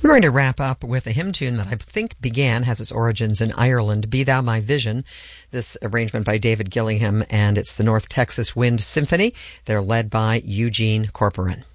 We're going to wrap up with a hymn tune that I think has its origins in Ireland, Be Thou My Vision. This arrangement by David Gillingham, and it's the North Texas Wind Symphony. They're led by Eugene Corporon.